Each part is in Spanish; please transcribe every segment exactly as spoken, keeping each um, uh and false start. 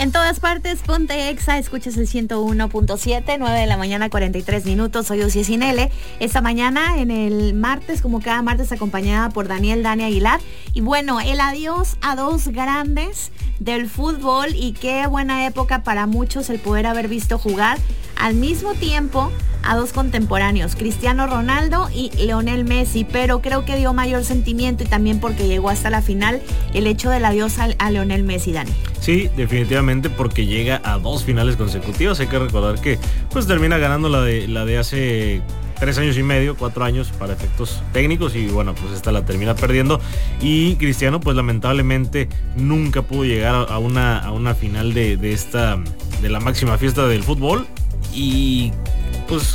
En todas partes, ponte Exa, escuchas el ciento uno punto siete, nueve de la mañana, cuarenta y tres minutos. Soy Uci Sinele. Esta mañana, en el martes, como cada martes, acompañada por Daniel Dani Aguilar. Y bueno, el adiós a dos grandes del fútbol, y qué buena época para muchos el poder haber visto jugar al mismo tiempo a dos contemporáneos, Cristiano Ronaldo y Lionel Messi, pero creo que dio mayor sentimiento, y también porque llegó hasta la final, el hecho del adiós a, a Lionel Messi, Dani. Sí, definitivamente, porque llega a dos finales consecutivas. Hay que recordar que pues termina ganando la de, la de hace tres años y medio, cuatro años para efectos técnicos, y bueno, pues esta la termina perdiendo. Y Cristiano pues lamentablemente nunca pudo llegar a una, a una final de, de esta, de la máxima fiesta del fútbol. Y pues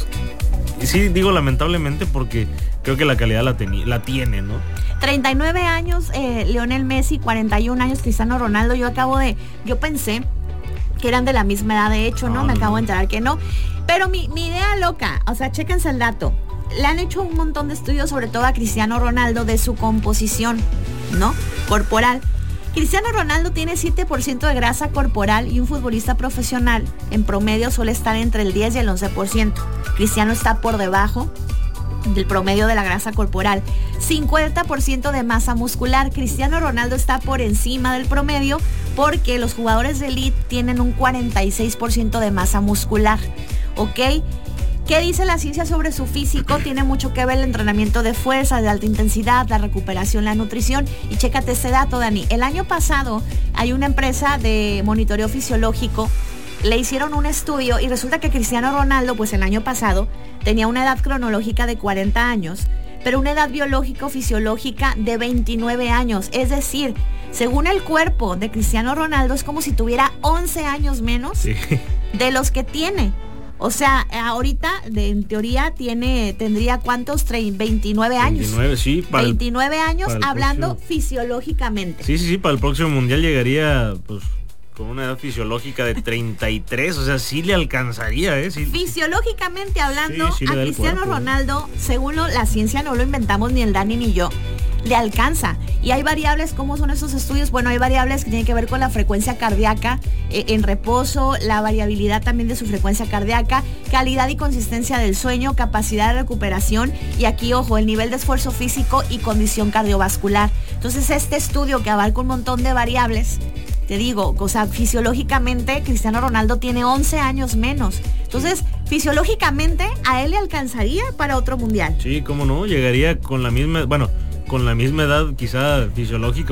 sí digo lamentablemente porque creo que la calidad la, teni- la tiene, ¿no? treinta y nueve años eh, Lionel Messi, cuarenta y un años Cristiano Ronaldo. Yo acabo de, yo pensé que eran de la misma edad, de hecho, ¿no? no Me no, acabo no. de enterar que no. Pero mi, mi idea loca, o sea, chéquense el dato. Le han hecho un montón de estudios, sobre todo a Cristiano Ronaldo, de su composición, ¿no? Corporal. Cristiano Ronaldo tiene siete por ciento de grasa corporal, y un futbolista profesional en promedio suele estar entre el diez y el once por ciento. Cristiano está por debajo del promedio de la grasa corporal. cincuenta por ciento de masa muscular. Cristiano Ronaldo está por encima del promedio porque los jugadores de elite tienen un cuarenta y seis por ciento de masa muscular. ¿Ok? ¿Qué dice la ciencia sobre su físico? Tiene mucho que ver el entrenamiento de fuerza, de alta intensidad, la recuperación, la nutrición. Y chécate este dato, Dani. El año pasado hay una empresa de monitoreo fisiológico, le hicieron un estudio y resulta que Cristiano Ronaldo, pues el año pasado, tenía una edad cronológica de cuarenta años, pero una edad biológico-fisiológica de veintinueve años. Es decir, según el cuerpo de Cristiano Ronaldo, es como si tuviera once años menos sí. de los que tiene. O sea, ahorita, de, en teoría, tiene, tendría ¿cuántos? veintinueve años. veintinueve, sí. Para veintinueve el, años hablando próximo, fisiológicamente. Sí, sí, sí, para el próximo mundial llegaría, pues, con una edad fisiológica de treinta y tres, o sea, sí le alcanzaría, ¿eh? Sí. Fisiológicamente hablando, sí, sí a Cristiano cuerpo, Ronaldo, ¿eh? Según lo, la ciencia, no lo inventamos ni el Dani ni yo, le alcanza. Y hay variables. ¿Cómo son esos estudios? Bueno, hay variables que tienen que ver con la frecuencia cardíaca eh, en reposo, la variabilidad también de su frecuencia cardíaca, calidad y consistencia del sueño, capacidad de recuperación, y aquí, ojo, el nivel de esfuerzo físico y condición cardiovascular. Entonces, este estudio, que abarca un montón de variables, te digo, o sea, fisiológicamente Cristiano Ronaldo tiene once años menos. Entonces, fisiológicamente a él le alcanzaría para otro mundial. Sí, cómo no, llegaría con la misma, bueno, con la misma edad quizá fisiológica,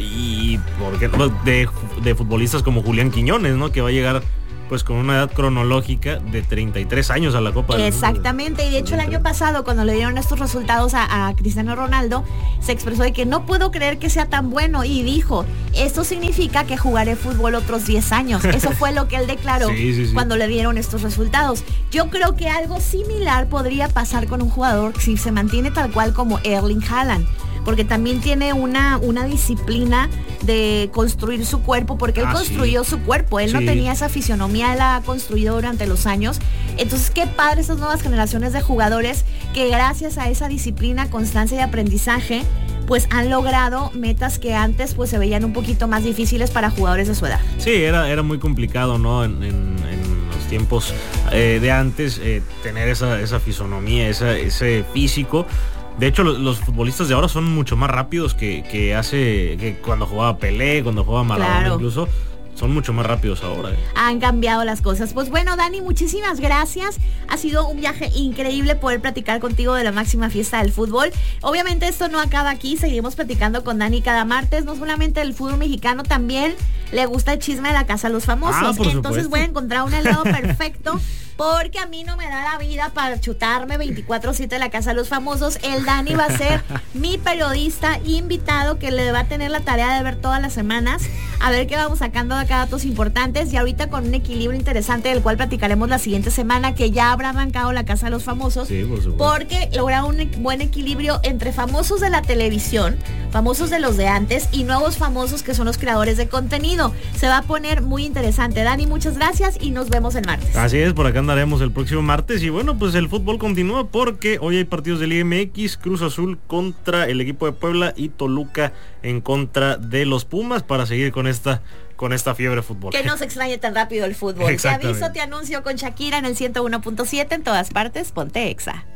y porque de, de futbolistas como Julián Quiñones, ¿no? Que va a llegar pues con una edad cronológica de treinta y tres años a la Copa del Mundo. Exactamente, y de hecho el año pasado, cuando le dieron estos resultados a, a Cristiano Ronaldo, se expresó de que no puedo creer que sea tan bueno, y dijo, esto significa que jugaré fútbol otros diez años. Eso fue lo que él declaró sí, sí, sí. cuando le dieron estos resultados. Yo creo que algo similar podría pasar con un jugador si se mantiene tal cual como Erling Haaland, porque también tiene una, una disciplina de construir su cuerpo, porque él ah, construyó sí. su cuerpo, él sí. no tenía esa fisionomía, él la ha construido durante los años. Entonces, qué padre estas nuevas generaciones de jugadores que gracias a esa disciplina, constancia y aprendizaje, pues han logrado metas que antes pues se veían un poquito más difíciles para jugadores de su edad. Sí, era, era muy complicado, ¿no? En, en, en los tiempos eh, de antes, eh, tener esa, esa fisonomía, esa, ese físico. De hecho, los, los futbolistas de ahora son mucho más rápidos que, que hace que cuando jugaba Pelé, cuando jugaba Maradona, claro. incluso. Son mucho más rápidos ahora. ¿eh? Han cambiado las cosas. Pues bueno, Dani, muchísimas gracias. Ha sido un viaje increíble poder platicar contigo de la máxima fiesta del fútbol. Obviamente esto no acaba aquí. Seguiremos platicando con Dani cada martes. No solamente del fútbol mexicano, también le gusta el chisme de la Casa de los Famosos. Ah, por Entonces supuesto. voy a encontrar un aliado perfecto, porque a mí no me da la vida para chutarme veinticuatro siete de la Casa de los Famosos. El Dani va a ser mi periodista invitado, que le va a tener la tarea de ver todas las semanas, a ver qué vamos sacando de acá datos importantes, y ahorita con un equilibrio interesante del cual platicaremos la siguiente semana, que ya habrá arrancado la Casa de los Famosos. Sí, por supuesto. Porque logra un buen equilibrio entre famosos de la televisión, famosos de los de antes, y nuevos famosos que son los creadores de contenido. Se va a poner muy interesante. Dani, muchas gracias y nos vemos el martes. Así es, por acá andaremos el próximo martes. Y bueno, pues el fútbol continúa, porque hoy hay partidos de Liga M X, Cruz Azul contra el equipo de Puebla y Toluca en contra de los Pumas, para seguir con esta con esta fiebre fútbol. Que no se extrañe tan rápido el fútbol. Te aviso, te anuncio con Shakira en el ciento uno punto siete en todas partes. Ponte Exa.